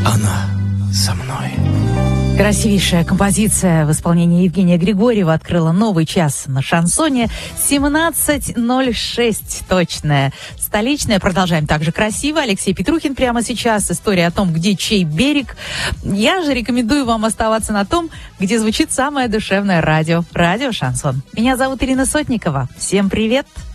Она со мной. Красивейшая композиция в исполнении Евгения Григорьева открыла новый час на шансоне. 17:06 точное. Столичное. Продолжаем также красиво. Алексей Петрухин прямо сейчас. История о том, где чей берег. Я же рекомендую вам оставаться на том, где звучит самое душевное радио. Радио «Шансон». Меня зовут Ирина Сотникова. Всем привет!